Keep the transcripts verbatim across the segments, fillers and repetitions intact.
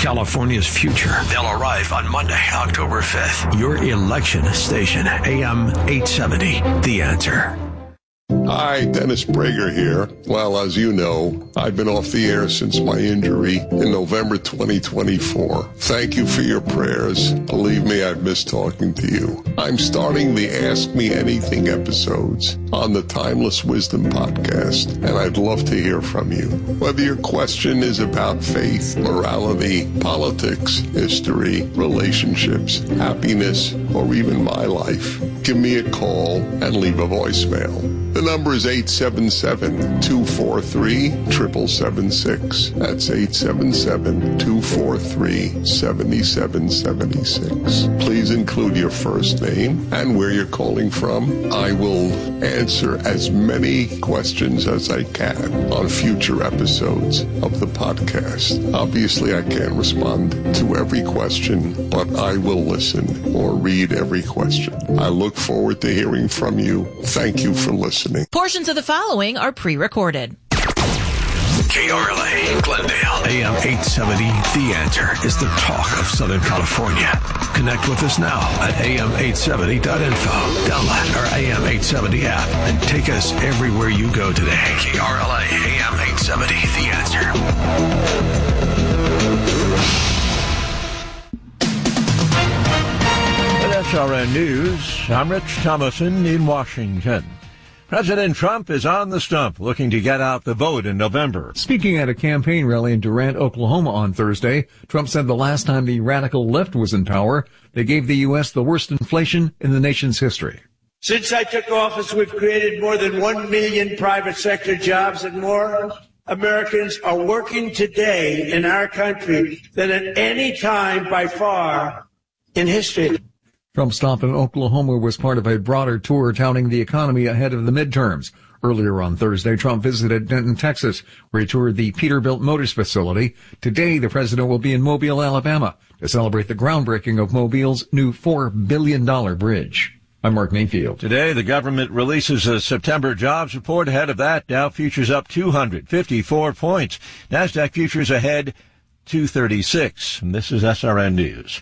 California's future. They'll arrive on Monday, October fifth. Your election station, A M eight seventy, The Answer. Hi, Dennis Prager here. Well, as you know, I've been off the air since my injury in November twenty twenty-four. Thank you for your prayers. Believe me, I've missed talking to you. I'm starting the Ask Me Anything episodes on the Timeless Wisdom podcast, and I'd love to hear from you. Whether your question is about faith, morality, politics, history, relationships, happiness, or even my life, give me a call and leave a voicemail. The number is eight seven seven, two four three, seven seven seven six. That's eight seven seven, two four three, seven seven seven six. Please include your first name and where you're calling from. I will answer as many questions as I can on future episodes of the podcast. Obviously, I can't respond to every question, but I will listen or read every question. I look forward to hearing from you. Thank you for listening. Portions of the following are pre-recorded. K R L A, Glendale, A M eight seventy, The Answer is the talk of Southern California. Connect with us now at A M eight seventy dot info. Download our A M eight seventy app and take us everywhere you go today. K R L A, A M eight seventy, The Answer. With S R N News, I'm Rich Thomason in Washington. President Trump is on the stump, looking to get out the vote in November. Speaking at a campaign rally in Durant, Oklahoma on Thursday, Trump said the last time the radical left was in power, they gave the U S the worst inflation in the nation's history. Since I took office, we've created more than one million private sector jobs, and more Americans are working today in our country than at any time by far in history. Trump's stop in Oklahoma was part of a broader tour touting the economy ahead of the midterms. Earlier on Thursday, Trump visited Denton, Texas, where he toured the Peterbilt Motors facility. Today, the president will be in Mobile, Alabama, to celebrate the groundbreaking of Mobile's new four billion dollars bridge. I'm Mark Mayfield. Today, the government releases a September jobs report. Ahead of that, Dow futures up two hundred fifty-four points. NASDAQ futures ahead two thirty-six. And this is S R N News.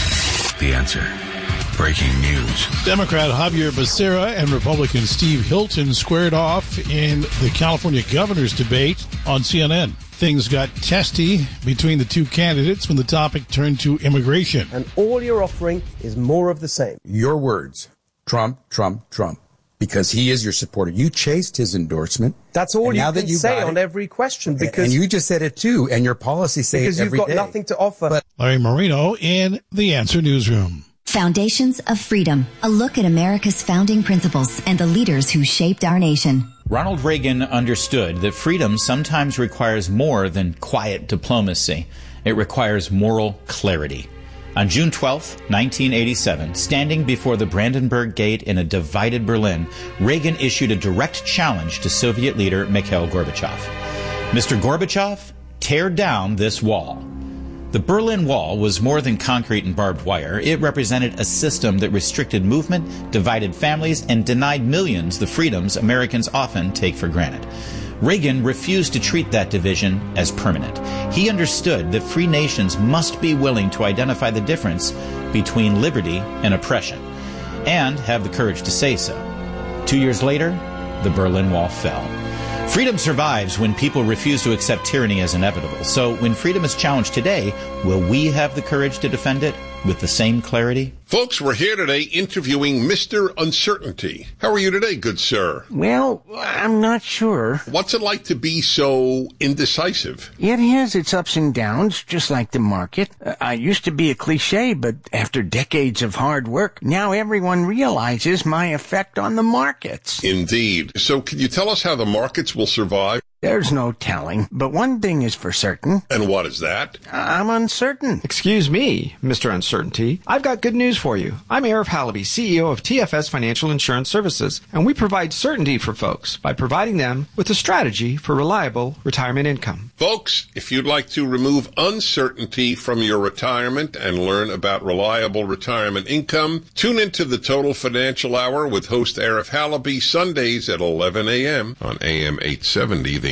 The Answer. Breaking news. Democrat Javier Becerra and Republican Steve Hilton squared off in the California governor's debate on C N N. Things got testy between the two candidates when the topic turned to immigration. And all you're offering is more of the same. Your words, Trump, Trump, Trump, because he is your supporter. You chased his endorsement. That's all you now can that you say it, on every question. Because and you just said it too, and your policies say it every day. Because you've got nothing to offer. But Larry Marino in the Answer Newsroom. Foundations of Freedom, a look at America's founding principles and the leaders who shaped our nation. Ronald Reagan understood that freedom sometimes requires more than quiet diplomacy. It requires moral clarity. On June twelfth, nineteen eighty-seven, standing before the Brandenburg Gate in a divided Berlin, Reagan issued a direct challenge to Soviet leader Mikhail Gorbachev. Mister Gorbachev, tear down this wall. The Berlin Wall was more than concrete and barbed wire. It represented a system that restricted movement, divided families, and denied millions the freedoms Americans often take for granted. Reagan refused to treat that division as permanent. He understood that free nations must be willing to identify the difference between liberty and oppression, and have the courage to say so. Two years later, the Berlin Wall fell. Freedom survives when people refuse to accept tyranny as inevitable. So when freedom is challenged today, will we have the courage to defend it with the same clarity? Folks, we're here today interviewing Mister Uncertainty. How are you today, good sir? Well, I'm not sure. What's it like to be so indecisive? It has its ups and downs, just like the market. Uh, I used to be a cliche, but after decades of hard work, now everyone realizes my effect on the markets. Indeed. So can you tell us how the markets will survive? There's no telling, but one thing is for certain. And what is that? I'm uncertain. Excuse me, Mister Uncertainty. I've got good news for you. I'm Arif Halaby, C E O of T F S Financial Insurance Services, and we provide certainty for folks by providing them with a strategy for reliable retirement income. Folks, if you'd like to remove uncertainty from your retirement and learn about reliable retirement income, tune into the Total Financial Hour with host Arif Halaby Sundays at eleven a.m. on A M eight seventy The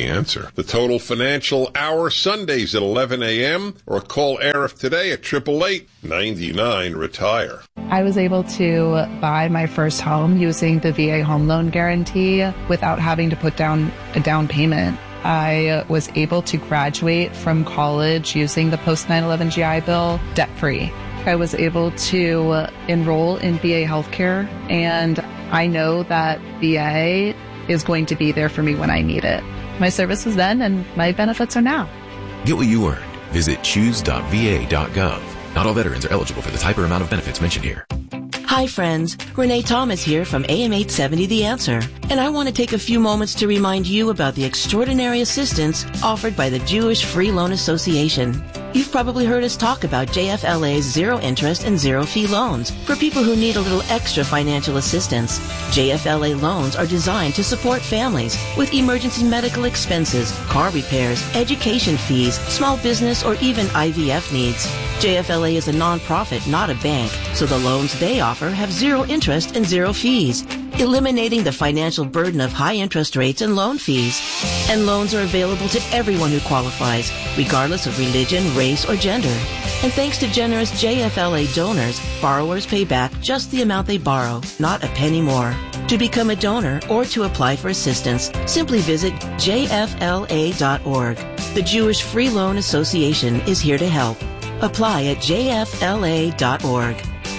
The Answer. The Total Financial Hour, Sundays at eleven a.m. or call Arif today at eight eight eight, nine nine, retire. I was able to buy my first home using the V A home loan guarantee without having to put down a down payment. I was able to graduate from college using the post nine eleven G I Bill debt-free. I was able to enroll in V A healthcare, and I know that V A is going to be there for me when I need it. My service was then, and my benefits are now. Get what you earned. Visit choose dot v a dot gov. Not all veterans are eligible for the type or amount of benefits mentioned here. Hi friends, Renee Thomas here from A M eight seventy The Answer, and I want to take a few moments to remind you about the extraordinary assistance offered by the Jewish Free Loan Association. You've probably heard us talk about J F L A's zero interest and zero fee loans for people who need a little extra financial assistance. J F L A loans are designed to support families with emergency medical expenses, car repairs, education fees, small business, or even I V F needs. J F L A is a nonprofit, not a bank, so the loans they offer have zero interest and zero fees, eliminating the financial burden of high interest rates and loan fees. And loans are available to everyone who qualifies, regardless of religion, race, or gender. And thanks to generous J F L A donors, borrowers pay back just the amount they borrow, not a penny more. To become a donor or to apply for assistance, simply visit j f l a dot org. The Jewish Free Loan Association is here to help. Apply at j f l a dot org.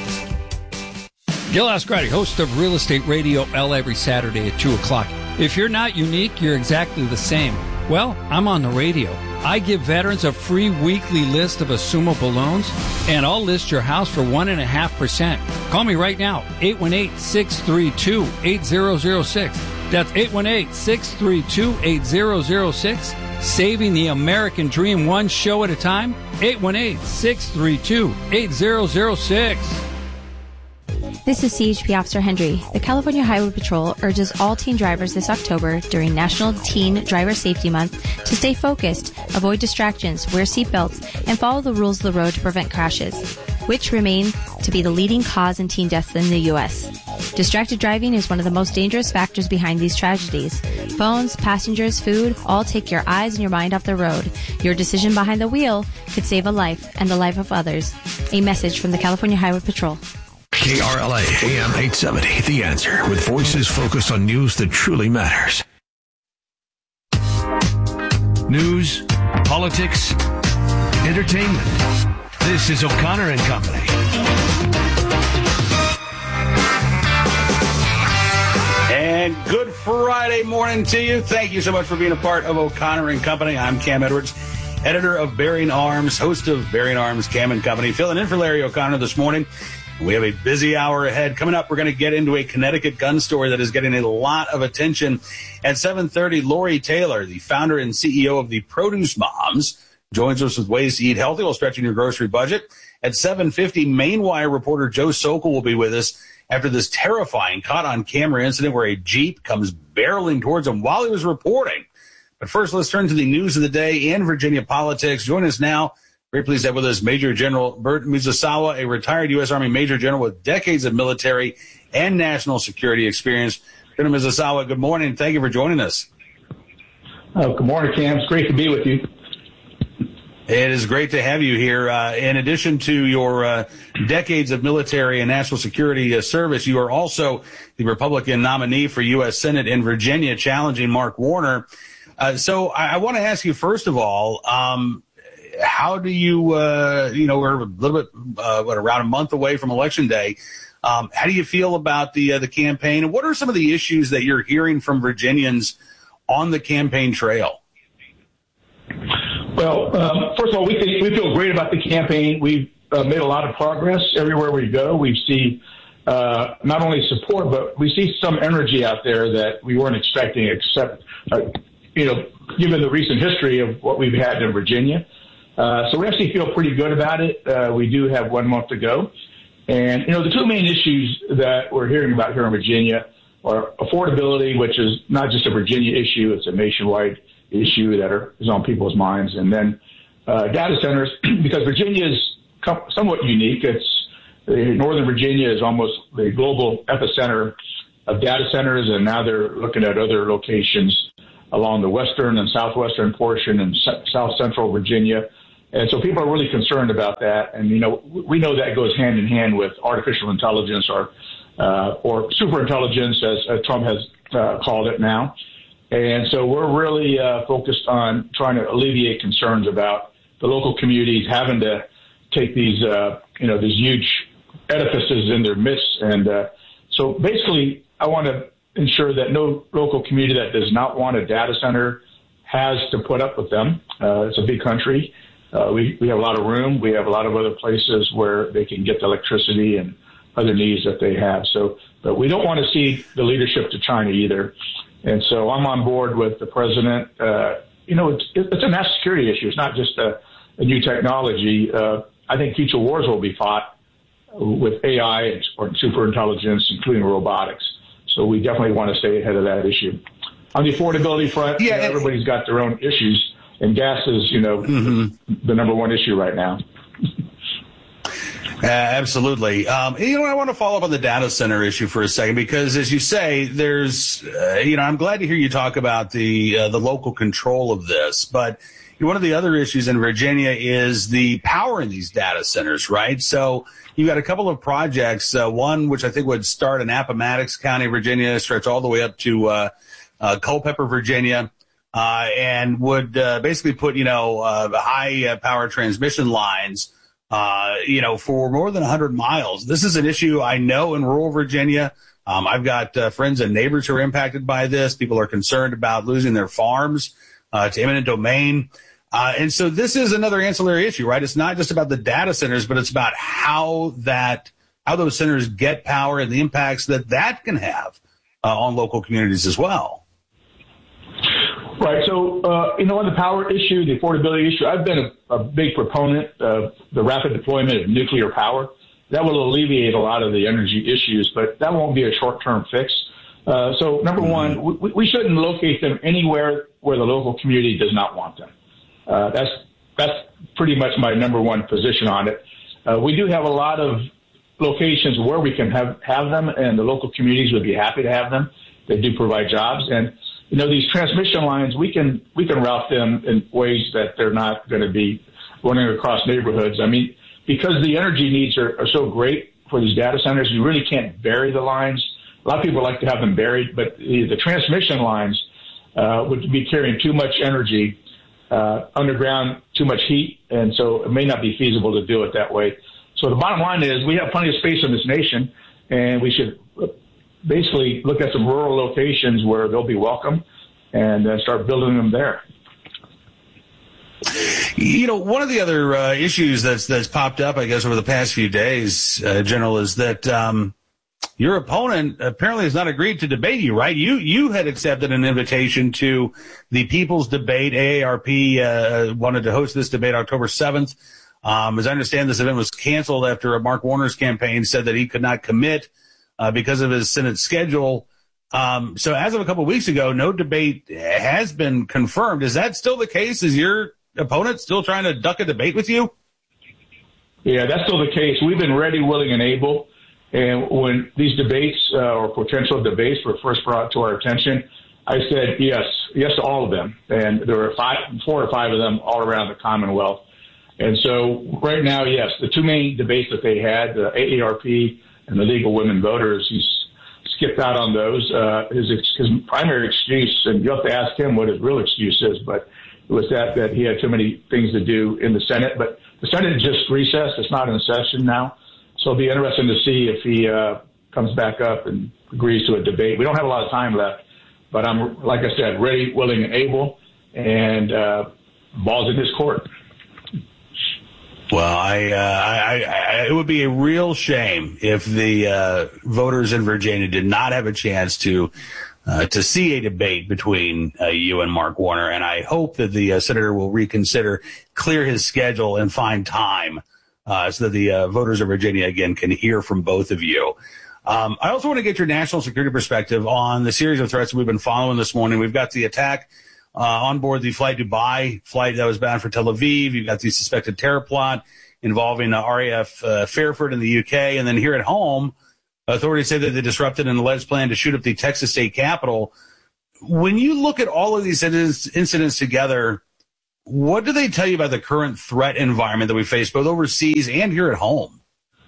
Gil Ascardi, host of Real Estate Radio L every Saturday at two o'clock. If you're not unique, you're exactly the same. Well, I'm on the radio. I give veterans a free weekly list of assumable loans, and I'll list your house for one point five percent. Call me right now, eight one eight, six three two, eight zero zero six. That's eight one eight, six three two, eight zero zero six. Saving the American dream one show at a time, eight one eight, six three two, eight zero zero six. This is C H P Officer Hendry. The California Highway Patrol urges all teen drivers this October during National Teen Driver Safety Month to stay focused, avoid distractions, wear seatbelts, and follow the rules of the road to prevent crashes, which remain to be the leading cause in teen deaths in the U S. Distracted driving is one of the most dangerous factors behind these tragedies. Phones, passengers, food, all take your eyes and your mind off the road. Your decision behind the wheel could save a life and the life of others. A message from the California Highway Patrol. K R L A A M eight seventy, The Answer, with voices focused on news that truly matters. News, politics, entertainment. This is O'Connor and Company. And good Friday morning to you. Thank you so much for being a part of O'Connor and Company. I'm Cam Edwards, editor of Bearing Arms, host of Bearing Arms, Cam and Company, filling in for Larry O'Connor this morning. We have a busy hour ahead. Coming up, we're going to get into a Connecticut gun story that is getting a lot of attention. At seven thirty, Lori Taylor, the founder and C E O of the Produce Moms, joins us with ways to eat healthy while stretching your grocery budget. At seven fifty, Mainwire reporter Joe Sokol will be with us after this terrifying caught-on-camera incident where a Jeep comes barreling towards him while he was reporting. But first, let's turn to the news of the day and Virginia politics. Join us now. Very pleased to have with us Major General Burt Mizusawa, a retired U S. Army Major General with decades of military and national security experience. General Mizusawa, good morning. Thank you for joining us. Oh, good morning, Cam. It's great to be with you. It is great to have you here. Uh, in addition to your uh, decades of military and national security uh, service, you are also the Republican nominee for U S. Senate in Virginia, challenging Mark Warner. Uh, so I, I want to ask you, first of all, um, how do you, uh, you know, we're a little bit, uh, what, around a month away from Election Day. Um, how do you feel about the uh, the campaign? And what are some of the issues that you're hearing from Virginians on the campaign trail? Well, um, first of all, we think, we feel great about the campaign. We've uh, made a lot of progress everywhere we go. We see uh, not only support, but we see some energy out there that we weren't expecting, except, uh, you know, given the recent history of what we've had in Virginia. Uh, so we actually feel pretty good about it. Uh, we do have one month to go. And, you know, the two main issues that we're hearing about here in Virginia are affordability, which is not just a Virginia issue, it's a nationwide issue that are, is on people's minds. And then uh, data centers, because Virginia is somewhat unique. It's uh, Northern Virginia is almost the global epicenter of data centers, and now they're looking at other locations along the western and southwestern portion and south central Virginia. And so people are really concerned about that. And, you know, we know that goes hand in hand with artificial intelligence or uh, or superintelligence, as, as Trump has uh, called it now. And so we're really uh, focused on trying to alleviate concerns about the local communities having to take these, uh, you know, these huge edifices in their midst. And uh, so basically, I want to ensure that no local community that does not want a data center has to put up with them. Uh, it's a big country. Uh, we, we have a lot of room. We have a lot of other places where they can get the electricity and other needs that they have. So, but we don't want to see the leadership to China either. And so I'm on board with the president. Uh, you know, it's, it's a national security issue. It's not just a, a new technology. Uh, I think future wars will be fought with A I or superintelligence, including robotics. So we definitely want to stay ahead of that issue. On the affordability front, yeah, you know, everybody's got their own issues, and gas is, you know, mm-hmm. the number one issue right now. Uh, absolutely. Um, you know, I want to follow up on the data center issue for a second, because as you say, there's, uh, you know, I'm glad to hear you talk about the uh, the local control of this. But one of the other issues in Virginia is the power in these data centers, right? So you've got a couple of projects, uh, one which I think would start in Appomattox County, Virginia, stretch all the way up to uh, uh, Culpeper, Virginia, uh, and would uh, basically put, you know, uh, high uh, power transmission lines Uh, you know, for more than one hundred miles. This is an issue I know in rural Virginia. Um, I've got uh, friends and neighbors who are impacted by this. People are concerned about losing their farms uh, to eminent domain. Uh, and so this is another ancillary issue, right? It's not just about the data centers, but it's about how that, how those centers get power and the impacts that that can have uh, on local communities as well. Right. So, uh, you know, on the power issue, the affordability issue, I've been a, a big proponent of the rapid deployment of nuclear power. That will alleviate a lot of the energy issues, but that won't be a short-term fix. Uh, so, number one, we, we shouldn't locate them anywhere where the local community does not want them. Uh, that's that's pretty much my number one position on it. Uh, we do have a lot of locations where we can have, have them, and the local communities would be happy to have them. They do provide jobs. And you know, these transmission lines, we can we can route them in ways that they're not going to be running across neighborhoods. I mean, because the energy needs are, are so great for these data centers, you really can't bury the lines. A lot of people like to have them buried, but the, the transmission lines uh, would be carrying too much energy uh, underground, too much heat, and so it may not be feasible to do it that way. So the bottom line is we have plenty of space in this nation, and we should basically look at some rural locations where they'll be welcome and uh, start building them there. You know, one of the other uh, issues that's that's popped up, I guess, over the past few days, uh, General, is that um, your opponent apparently has not agreed to debate you, right? You you had accepted an invitation to the People's Debate. A A R P uh, wanted to host this debate October seventh. Um, as I understand, this event was canceled after Mark Warner's campaign said that he could not commit Uh, because of his Senate schedule. Um, so as of a couple of weeks ago, no debate has been confirmed. Is that still the case? Is your opponent still trying to duck a debate with you? Yeah, that's still the case. We've been ready, willing, and able. And when these debates uh, or potential debates were first brought to our attention, I said yes, yes to all of them. And there were five, four or five of them all around the Commonwealth. And so right now, yes, the two main debates that they had, the A A R P and the League of Women Voters, he's skipped out on those. Uh, his, his primary excuse, and you have to ask him what his real excuse is, but it was that, that he had too many things to do in the Senate. But the Senate just recessed. It's not in session now. So it'll be interesting to see if he uh, comes back up and agrees to a debate. We don't have a lot of time left, but I'm, like I said, ready, willing, and able, and uh, ball's in his court. Well, I, uh, I, I, it would be a real shame if the uh, voters in Virginia did not have a chance to uh, to see a debate between uh, you and Mark Warner. And I hope that the uh, senator will reconsider, clear his schedule, and find time uh, so that the uh, voters of Virginia, again, can hear from both of you. Um, I also want to get your national security perspective on the series of threats that we've been following this morning. We've got the attack Uh, on board the Flight Dubai flight that was bound for Tel Aviv. You've got the suspected terror plot involving uh, R A F uh, Fairford in the U K. And then here at home, authorities say that they disrupted an alleged plan to shoot up the Texas state capitol. when you look at all of these incidents together, what do they tell you about the current threat environment that we face both overseas and here at home?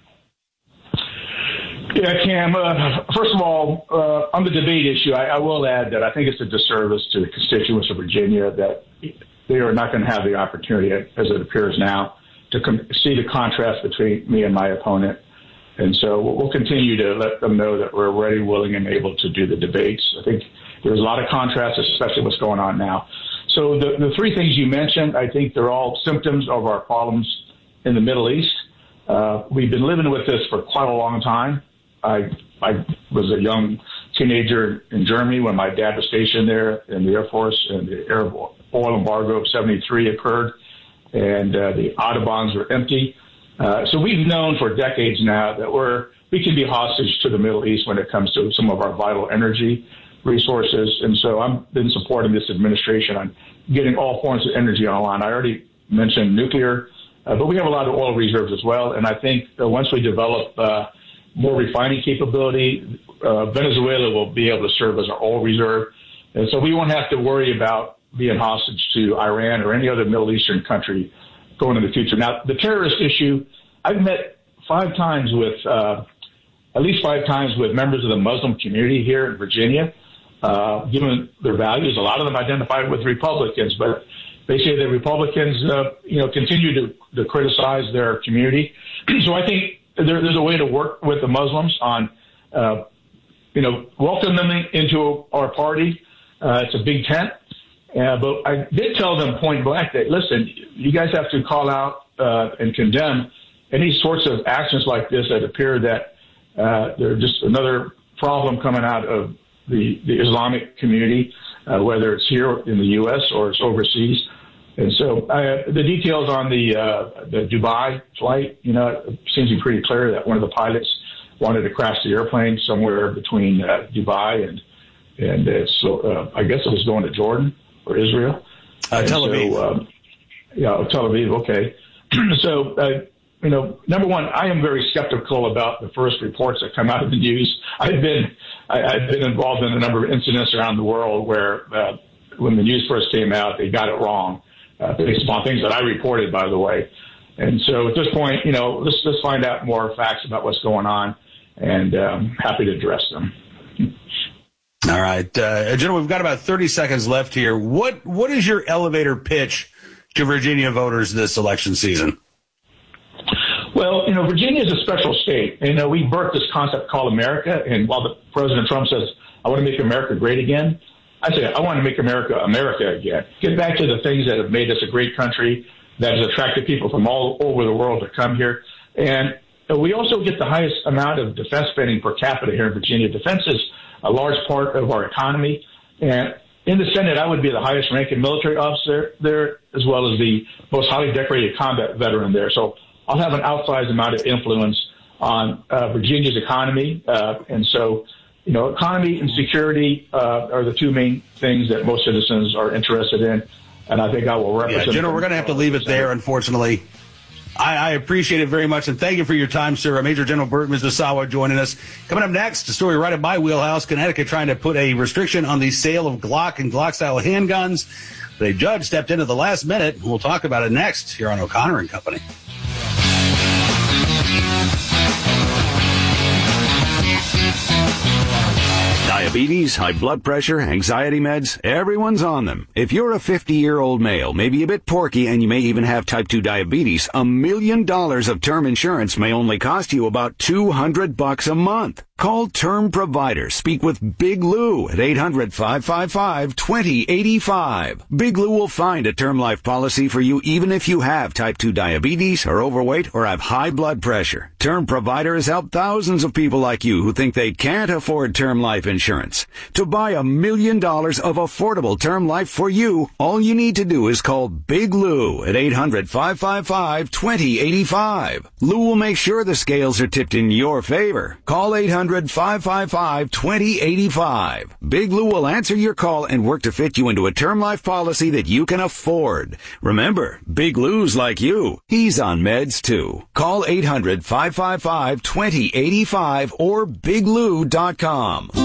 Yeah, Cam, uh, first of all, uh, on the debate issue, I, I will add that I think it's a disservice to the constituents of Virginia that they are not going to have the opportunity, as it appears now, to com- see the contrast between me and my opponent. And so we'll continue to let them know that we're ready, willing, and able to do the debates. I think there's a lot of contrast, especially what's going on now. So the, the three things you mentioned, I think they're all symptoms of our problems in the Middle East. Uh, we've been living with this for quite a long time. I, I was a young teenager in Germany when my dad was stationed there in the Air Force, and the Arab oil embargo of seventy-three occurred, and uh, the Autobahns were empty. Uh, so we've known for decades now that we're we can be hostage to the Middle East when it comes to some of our vital energy resources. And so I've been supporting this administration on getting all forms of energy online. I already mentioned nuclear, uh, but we have a lot of oil reserves as well. And I think uh, once we develop uh, more refining capability, uh, Venezuela will be able to serve as our oil reserve. And so we won't have to worry about being hostage to Iran or any other Middle Eastern country going in the future. Now, the terrorist issue, I've met five times with, uh, at least five times with members of the Muslim community here in Virginia, uh, given their values. A lot of them identify with Republicans, but they say that Republicans, uh, you know, continue to, to criticize their community. So I think there, there's a way to work with the Muslims on, uh, you know, welcome them into our party. Uh, it's a big tent. Uh, but I did tell them point blank that, listen, you guys have to call out uh, and condemn any sorts of actions like this that appear that uh, they're just another problem coming out of the, the Islamic community, uh, whether it's here in the U S or it's overseas. And so uh, the details on the uh, the Dubai flight, you know, it seems to be pretty clear that one of the pilots wanted to crash the airplane somewhere between uh, Dubai and, and it's, uh, I guess it was going to Jordan or Israel. Uh, Tel Aviv. So, um, yeah, Tel Aviv, okay. so, uh, you know, number one, I am very skeptical about the first reports that come out of the news. I've been, I, I've been involved in a number of incidents around the world where uh, when the news first came out, they got it wrong, uh, based upon things that I reported, by the way. And so at this point, you know, let's, let's find out more facts about what's going on, and um, happy to address them. All right, uh, gentlemen, we've got about thirty seconds left here. What What is your elevator pitch to Virginia voters this election season? Well, you know, Virginia is a special state. You know, we birthed this concept called America, and while the President Trump says, I want to make America great again, I say, I want to make America America again. Get back to the things that have made us a great country, that has attracted people from all over the world to come here. And we also get the highest amount of defense spending per capita here in Virginia. Defense is a large part of our economy. And in the Senate, I would be the highest ranking military officer there, as well as the most highly decorated combat veteran there. So I'll have an outsized amount of influence on uh, Virginia's economy. Uh, and so, you know, economy and security uh, are the two main things that most citizens are interested in. And I think I will represent. Yeah, General, we're going to have to leave it there, unfortunately. I, I appreciate it very much, and thank you for your time, sir. Major General Burt Mizusawa joining us. Coming up next, a story right at my wheelhouse. Connecticut trying to put a restriction on the sale of Glock and Glock-style handguns. The judge stepped in at the last minute. We'll talk about it next here on O'Connor and Company. Diabetes, high blood pressure, anxiety meds, everyone's on them. If you're a fifty-year-old male, maybe a bit porky, and you may even have type two diabetes, a million dollars of term insurance may only cost you about two hundred bucks a month. Call Term Provider. Speak with Big Lou at eight hundred, five five five, two zero eight five. Big Lou will find a term life policy for you even if you have type two diabetes, are overweight, or have high blood pressure. Term Provider has helped thousands of people like you who think they can't afford term life insurance. To buy a million dollars of affordable term life for you, all you need to do is call Big Lou at eight hundred, five five five, two zero eight five. Lou will make sure the scales are tipped in your favor. Call eight hundred, five five five, two zero eight five. Big Lou will answer your call and work to fit you into a term life policy that you can afford. Remember, Big Lou's like you. He's on meds too. Call eight hundred, five five five, two zero eight five or big lou dot com. The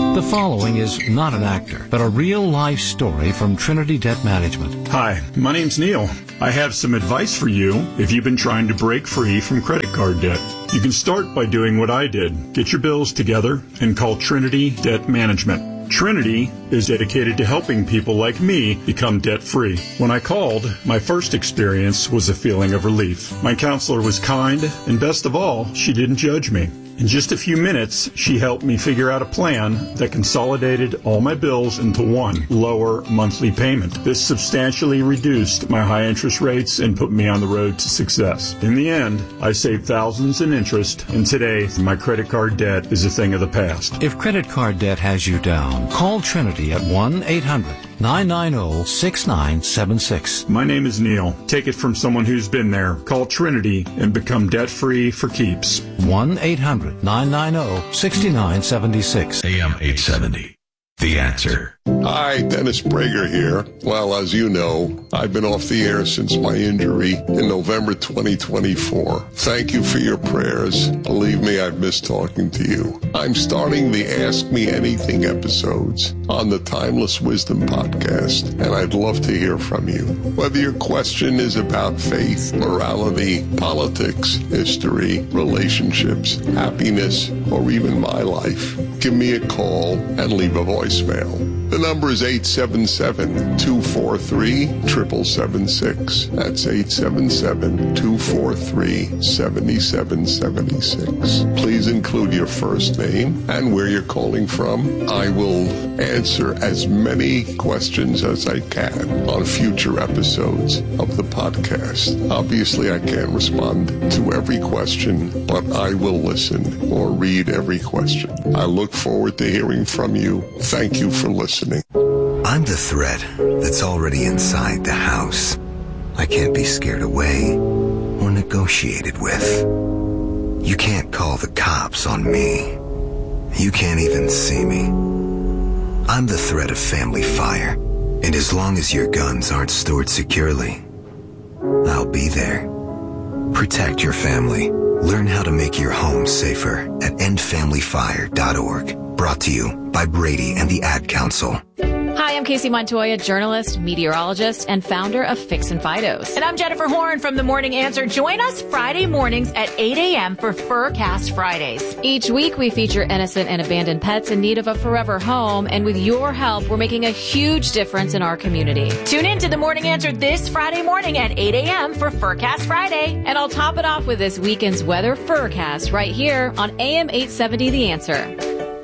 following is not an actor, but a real-life story from Trinity Debt Management. Hi, my name's Neil. I have some advice for you if you've been trying to break free from credit card debt. You can start by doing what I did. Get your bills together and call Trinity Debt Management. Trinity is dedicated to helping people like me become debt-free. When I called, my first experience was a feeling of relief. My counselor was kind, and best of all, she didn't judge me. In just a few minutes, she helped me figure out a plan that consolidated all my bills into one lower monthly payment. This substantially reduced my high interest rates and put me on the road to success. In the end, I saved thousands in interest, and today, my credit card debt is a thing of the past. If credit card debt has you down, call Trinity at one eight hundred nine nine zero six nine seven six. My name is Neil. Take it from someone who's been there. Call Trinity and become debt-free for keeps. one eight hundred nine nine zero six nine seven six. A M eight seventy. The Answer. Hi, Dennis Prager here. Well, as you know, I've been off the air since my injury in November twenty twenty-four. Thank you for your prayers. Believe me, I've missed talking to you. I'm starting the Ask Me Anything episodes on the Timeless Wisdom podcast, and I'd love to hear from you. Whether your question is about faith, morality, politics, history, relationships, happiness, or even my life, give me a call and leave a voicemail. The number is eight seven seven, two four three, seven seven seven six. That's eight seven seven, two four three, seven seven seven six. Please include your first name and where you're calling from. I will answer as many questions as I can on future episodes of the podcast. Obviously, I can't respond to every question, but I will listen or read every question. I look forward to hearing from you. Thank you for listening. I'm the threat that's already inside the house. I can't be scared away or negotiated with. You can't call the cops on me. You can't even see me. I'm the threat of family fire, and as long as your guns aren't stored securely, I'll be there. Protect your family. Learn how to make your home safer at end family fire dot org. Brought to you by Brady and the Ad Council. Hi, I'm Casey Montoya, journalist, meteorologist, and founder of Fix and Fidos. And I'm Jennifer Horn from The Morning Answer. Join us Friday mornings at eight a.m. for Furcast Fridays. Each week, we feature innocent and abandoned pets in need of a forever home. And with your help, we're making a huge difference in our community. Tune in to The Morning Answer this Friday morning at eight a.m. for Furcast Friday. And I'll top it off with this weekend's weather Furcast right here on A M eight seventy The Answer.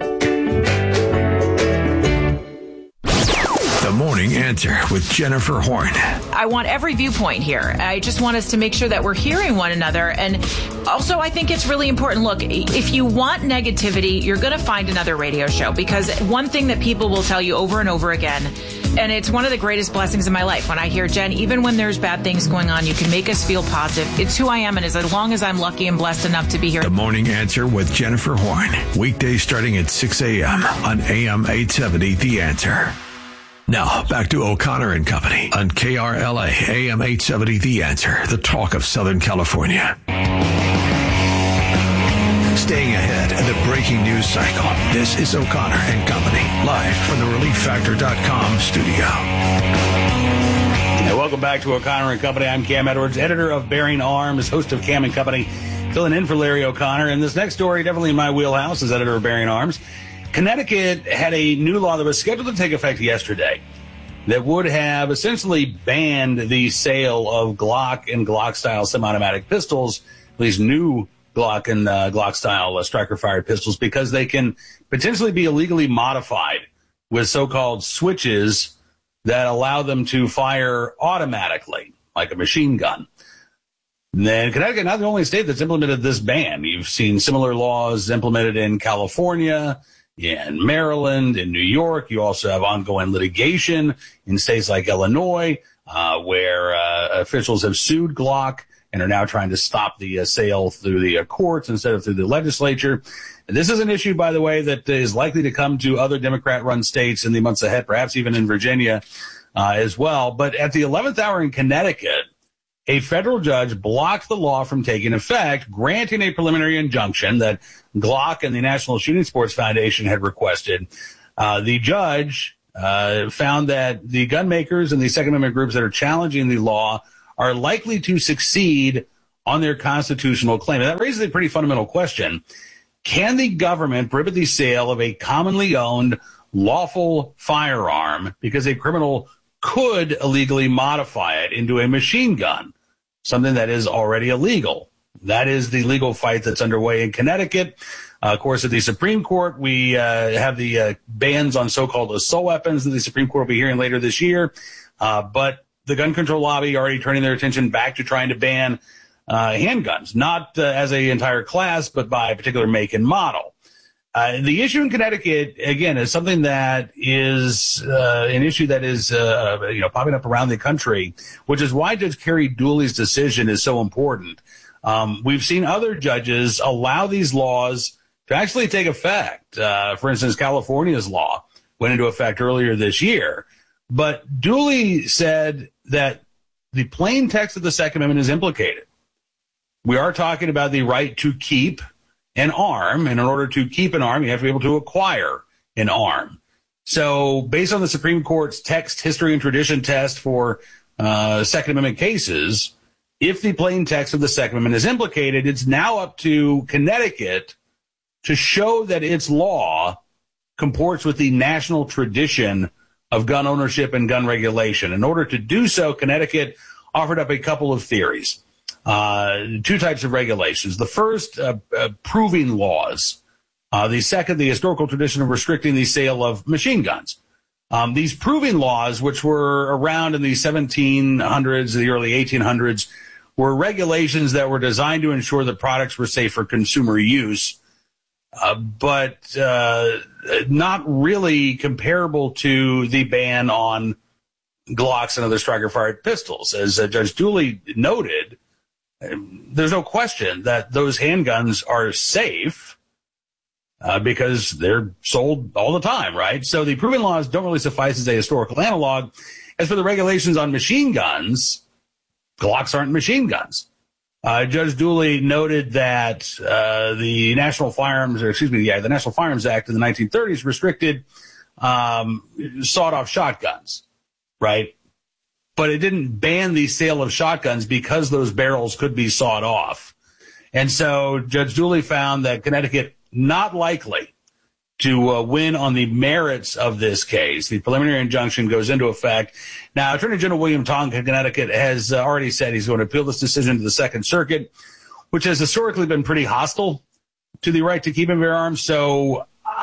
The Morning Answer with Jennifer Horn. I want every viewpoint here. I just want us to make sure that we're hearing one another. And also, I think it's really important. Look, if you want negativity, you're going to find another radio show, because one thing that people will tell you over and over again, and it's one of the greatest blessings in my life, when I hear, Jen, even when there's bad things going on, you can make us feel positive. It's who I am, and as long as I'm lucky and blessed enough to be here. The Morning Answer with Jennifer Horn. Weekdays starting at six a.m. on A M eight seventy The Answer. Now, back to O'Connor and Company on K R L A, A M eight seventy The Answer, the talk of Southern California. Staying ahead in the breaking news cycle, this is O'Connor and Company, live from the relief factor dot com studio. Hey, welcome back to O'Connor and Company. I'm Cam Edwards, editor of Bearing Arms, host of Cam and Company, filling in for Larry O'Connor. And this next story, definitely in my wheelhouse, as editor of Bearing Arms. Connecticut had a new law that was scheduled to take effect yesterday that would have essentially banned the sale of Glock and Glock-style semi-automatic pistols, these new Glock and uh, Glock-style uh, striker-fired pistols, because they can potentially be illegally modified with so-called switches that allow them to fire automatically, like a machine gun. And then Connecticut, not the only state that's implemented this ban. You've seen similar laws implemented in California, in Maryland, in New York. You also have ongoing litigation in states like Illinois, uh, where uh, officials have sued Glock and are now trying to stop the uh, sale through the uh, courts instead of through the legislature. And this is an issue, by the way, that is likely to come to other Democrat-run states in the months ahead, perhaps even in Virginia uh, as well. But at the eleventh hour in Connecticut, a federal judge blocked the law from taking effect, granting a preliminary injunction that Glock and the National Shooting Sports Foundation had requested Uh, the judge uh, found that the gun makers and the Second Amendment groups that are challenging the law are likely to succeed on their constitutional claim. And that raises a pretty fundamental question. Can the government prohibit the sale of a commonly owned lawful firearm because a criminal could illegally modify it into a machine gun, something that is already illegal? That is the legal fight that's underway in Connecticut. Uh, of course, at the Supreme Court, we uh, have the uh, bans on so-called assault weapons that the Supreme Court will be hearing later this year. Uh, but the gun control lobby already turning their attention back to trying to ban uh, handguns, not uh, as an entire class, but by a particular make and model. Uh, the issue in Connecticut, again, is something that is uh, an issue that is uh, you know popping up around the country, which is why Judge Carrie Dooley's decision is so important. Um, we've seen other judges allow these laws to actually take effect. Uh, for instance, California's law went into effect earlier this year. But Dooley said that the plain text of the Second Amendment is implicated. We are talking about the right to keep an arm, and in order to keep an arm, you have to be able to acquire an arm. So based on the Supreme Court's text, history, and tradition test for uh, Second Amendment cases, if the plain text of the Second Amendment is implicated, it's now up to Connecticut to show that its law comports with the national tradition of gun ownership and gun regulation. In order to do so, Connecticut offered up a couple of theories, uh, two types of regulations. The first, uh, uh, proving laws. Uh, the second, the historical tradition of restricting the sale of machine guns. Um, these proving laws, which were around in the seventeen hundreds, the early eighteen hundreds, were regulations that were designed to ensure that products were safe for consumer use. Uh, but uh, not really comparable to the ban on Glocks and other striker-fired pistols. As uh, Judge Dooley noted, there's no question that those handguns are safe uh, because they're sold all the time, right? So the proven laws don't really suffice as a historical analog. As for the regulations on machine guns, Glocks aren't machine guns. Uh, Judge Dooley noted that uh, the National Firearms, or excuse me, yeah, the National Firearms Act in the nineteen thirties restricted um, sawed-off shotguns, right? But it didn't ban the sale of shotguns because those barrels could be sawed off. And so Judge Dooley found that Connecticut not likely to uh, win on the merits of this case. The preliminary injunction goes into effect. Now, Attorney General William Tonk of Connecticut has uh, already said he's going to appeal this decision to the Second Circuit, which has historically been pretty hostile to the right to keep and bear arms. So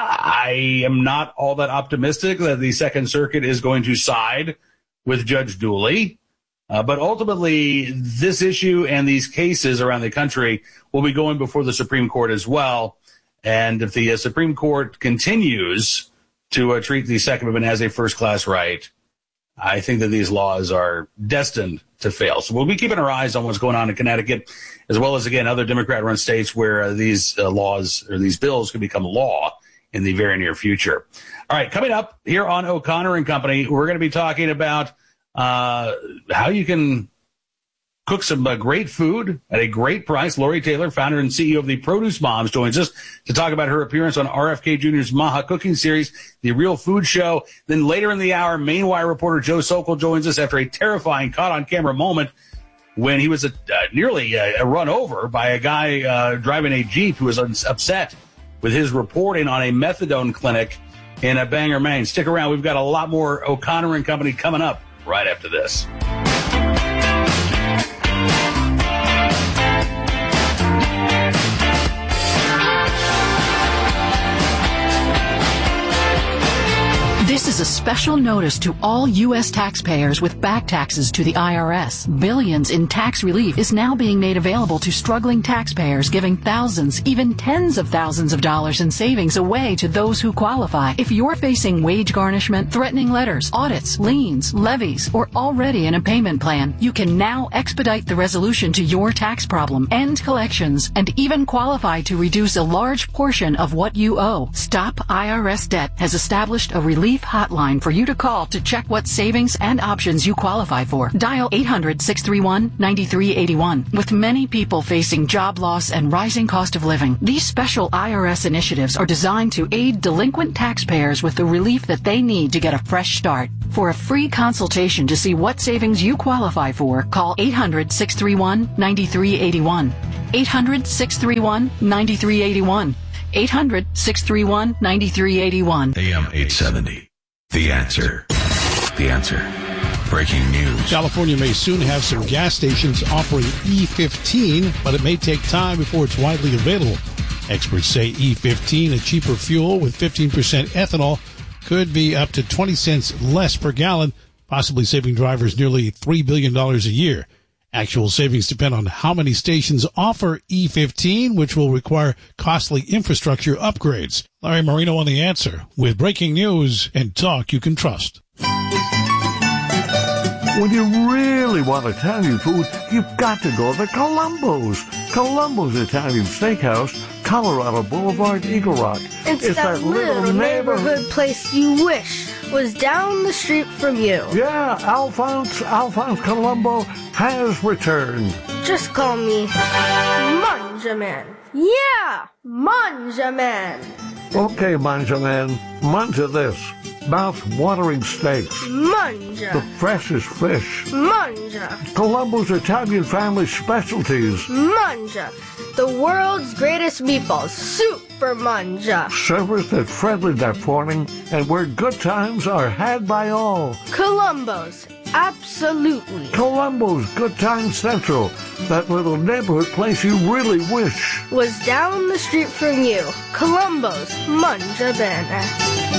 I am not all that optimistic that the Second Circuit is going to side with Judge Dooley. Uh, but ultimately, this issue and these cases around the country will be going before the Supreme Court as well. And if the uh, Supreme Court continues to uh, treat the Second Amendment as a first-class right, I think that these laws are destined to fail. So we'll be keeping our eyes on what's going on in Connecticut, as well as, again, other Democrat-run states where uh, these uh, laws or these bills could become law in the very near future. All right, coming up here on O'Connor and Company, we're going to be talking about uh, how you can cook some uh, great food at a great price. Lori Taylor, founder and C E O of the Produce Moms, joins us to talk about her appearance on R F K Junior's Maha Cooking Series, The Real Food Show. Then later in the hour, Maine Wire reporter Joe Sokol joins us after a terrifying caught-on-camera moment when he was uh, nearly uh, run over by a guy uh, driving a Jeep who was un- upset with his reporting on a methadone clinic in uh, Bangor, Maine. Stick around. We've got a lot more O'Connor and Company coming up right after this. This is a special notice to all U S taxpayers with back taxes to the I R S. Billions in tax relief is now being made available to struggling taxpayers, giving thousands, even tens of thousands of dollars in savings away to those who qualify. If you're facing wage garnishment, threatening letters, audits, liens, levies, or already in a payment plan, you can now expedite the resolution to your tax problem, end collections, and even qualify to reduce a large portion of what you owe. Stop I R S Debt has established a relief hotline line for you to call to check what savings and options you qualify for. Dial eight hundred, six three one, nine three eight one. With many people facing job loss and rising cost of living, these special I R S initiatives are designed to aid delinquent taxpayers with the relief that they need to get a fresh start. For a free consultation to see what savings you qualify for, call eight hundred, six three one, nine three eight one. eight hundred, six three one, nine three eight one. eight hundred, six three one, nine three eight one. A M eight seventy. The Answer. The Answer. Breaking news. California may soon have some gas stations offering E fifteen, but it may take time before it's widely available. Experts say E fifteen, a cheaper fuel with fifteen percent ethanol, could be up to twenty cents less per gallon, possibly saving drivers nearly three billion dollars a year. Actual savings depend on how many stations offer E fifteen, which will require costly infrastructure upgrades. Larry Marino on The Answer with breaking news and talk you can trust. When you really want Italian food, you've got to go to Columbo's. Columbo's Italian Steakhouse, Colorado Boulevard, Eagle Rock. It's, it's that, that little, little neighborhood, neighborhood place you wish was down the street from you. Yeah, Alphonse, Alphonse Columbo has returned. Just call me Manja Man. Yeah, Manja Man. Okay, Manja Man, manja this. Mouth-watering steaks. Manja. The freshest fish. Manja. Columbo's Italian family specialties. Manja. The world's greatest meatballs. Super Manja. Serviced at friendly that morning and where good times are had by all. Columbo's. Absolutely. Columbo's Good Time Central. That little neighborhood place you really wish was down the street from you. Columbo's Manja Bene.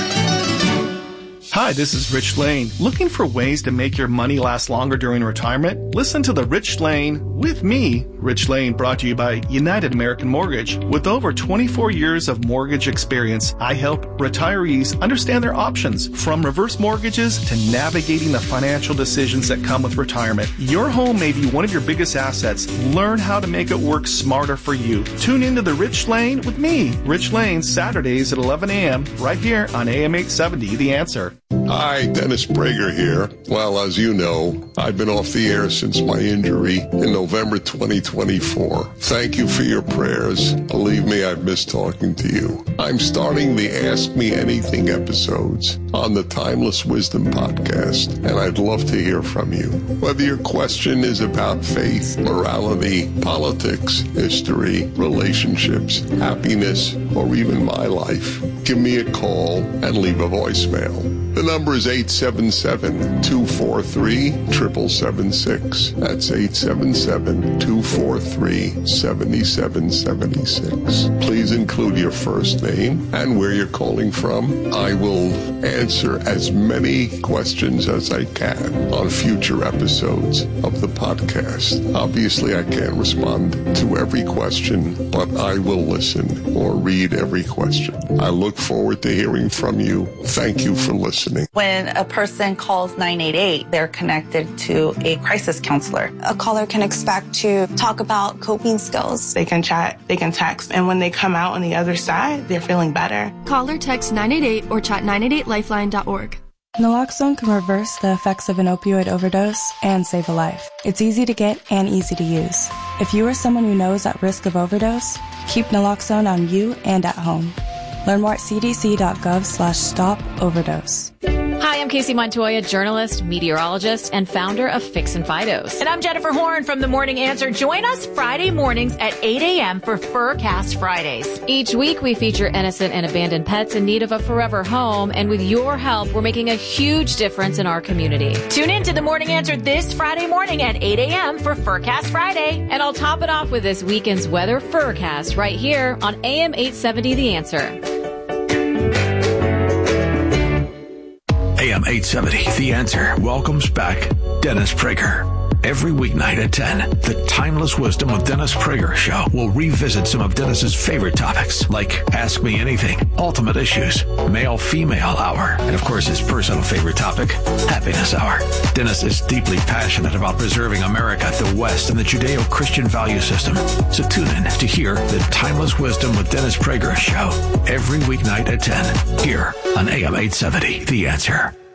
Hi, this is Rich Lane. Looking for ways to make your money last longer during retirement? Listen to The Rich Lane with me, Rich Lane, brought to you by United American Mortgage. With over twenty-four years of mortgage experience, I help retirees understand their options, from reverse mortgages to navigating the financial decisions that come with retirement. Your home may be one of your biggest assets. Learn how to make it work smarter for you. Tune into The Rich Lane with me, Rich Lane, Saturdays at eleven a.m. right here on A M eight seventy, The Answer. Hi, Dennis Prager here. Well, as you know, I've been off the air since my injury in November twenty twenty-four. Thank you for your prayers. Believe me, I've missed talking to you. I'm starting the Ask Me Anything episodes on the Timeless Wisdom podcast, and I'd love to hear from you. Whether your question is about faith, morality, politics, history, relationships, happiness, or even my life, give me a call and leave a voicemail. The number is eight seven seven, two four three, seven seven seven six. That's eight seven seven, two four three, seven seven seven six. Please include your first name and where you're calling from. I will answer as many questions as I can on future episodes of the podcast. Obviously, I can't respond to every question, but I will listen or read every question. I look forward to hearing from you. Thank you for listening. When a person calls nine eight eight, they're connected to a crisis counselor. A caller can expect to talk about coping skills. They can chat, they can text, and when they come out on the other side, they're feeling better. Call or text nine eight eight or chat nine eight eight lifeline dot org. Naloxone can reverse the effects of an opioid overdose and save a life. It's easy to get and easy to use. If you or someone you know is at risk of overdose, keep naloxone on you and at home. Learn more at c d c dot gov slash stop overdose. Hi, I'm Casey Montoya, journalist, meteorologist, and founder of Fix and Fidos. And I'm Jennifer Horn from The Morning Answer. Join us Friday mornings at eight a.m. for Furcast Fridays. Each week, we feature innocent and abandoned pets in need of a forever home. And with your help, we're making a huge difference in our community. Tune in to The Morning Answer this Friday morning at eight a.m. for Furcast Friday. And I'll top it off with this weekend's weather Furcast right here on A M eight seventy The Answer. A M eight seventy, The Answer welcomes back Dennis Prager. Every weeknight at ten, the Timeless Wisdom with Dennis Prager show will revisit some of Dennis's favorite topics, like Ask Me Anything, Ultimate Issues, Male-Female Hour, and of course his personal favorite topic, Happiness Hour. Dennis is deeply passionate about preserving America, the West, and the Judeo-Christian value system. So tune in to hear the Timeless Wisdom with Dennis Prager show every weeknight at ten, here on A M eight seventy, The Answer.